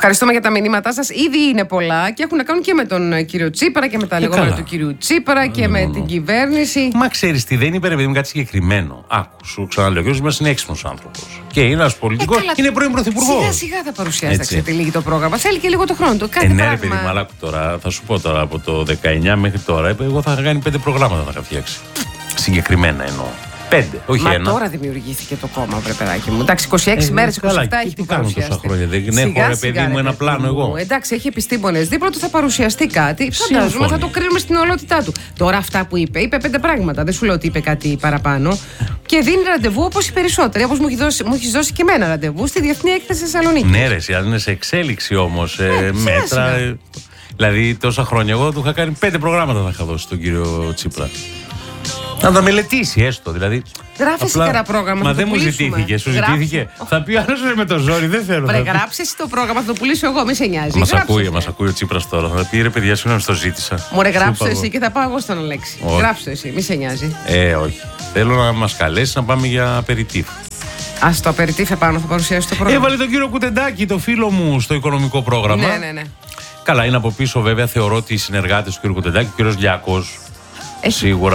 Ευχαριστούμε για τα μηνύματά σας. Ήδη είναι πολλά και έχουν να κάνουν και με τον κύριο Τσίπρα και με τα λεγόμενα του κύριου Τσίπρα και με την κυβέρνηση. Μα ξέρεις τι, δεν είπε ρε παιδί μου κάτι συγκεκριμένο. Άκου, σου ξαναλέω, ο κύριος μας είναι έξυπνος άνθρωπος. Και είναι ένας πολιτικός, είναι πρώην πρωθυπουργός. Σιγά σιγά θα παρουσιάσει, θα ξετυλίγει το πρόγραμμα. Θέλει και λίγο το χρόνο του. Ναι, ρε παιδί μου, αλλά τώρα, θα σου πω τώρα, από το 19 μέχρι τώρα, εγώ θα είχα κάνει 5 προγράμματα να είχα φτιάξει. Συγκεκριμένα εννοώ. 5, όχι ένα. Τώρα δημιουργήθηκε το κόμμα, βρε παιδάκι μου. Εντάξει, 26 μέρες, 27 έχει που παρουσιαστεί. Τόσα χρόνια. Δεν έχω, ρε παιδί μου, ένα πλάνο εγώ. Εντάξει, έχει επιστήμονες δίπλα του, θα παρουσιαστεί κάτι. Φαντάζομαι θα το κρίνουμε στην ολότητά του. Τώρα αυτά που είπε 5 πράγματα. Δεν σου λέω ότι είπε κάτι παραπάνω. Και δίνει ραντεβού όπως οι περισσότεροι. Όπως μου έχει δώσει και εμένα ραντεβού στη Διεθνή Έκθεση Θεσσαλονίκη. Ναι, ρε, αν είναι σε εξέλιξη όμως μέτρα. Δηλαδή, τόσα χρόνια εγώ του είχα κάνει 5 προγράμματα να είχα δώσει τον κύριο Τσίπρα. Να τα μελετήσει έστω, δηλαδή. Γράφει κανένα πρόγραμμα. Μα δεν μου ζητήθηκε, σου ζητήθηκε. Θα πει άλλο με το ζόρι, δεν θέλω. Βρε, γράψε εσύ το πρόγραμμα, θα το πουλήσω εγώ, μη σε νοιάζει. Μας ακούει ο Τσίπρας τώρα. Θα πει ρε παιδιά, συγγνώμη, το ζήτησα. Μωρέ, γράψε εσύ και θα πάω εγώ στον Αλέξη. Γράψε εσύ, μη σε νοιάζει. Όχι. Θέλω να μας καλέσει να πάμε για απεριτίφ. Α, το απεριτίφ επάνω θα παρουσιάσει το πρόγραμμα. Έβαλε τον κύριο Κουτεντάκη, το φίλο μου, στο οικονομικό πρόγραμμα. Ναι. Καλά, είναι από πίσω βέβαια, θεωρώ ότι οι συνεργάτες του κύριου Κουτεντάκη, ο κύριος Λιάκος, σίγουρα.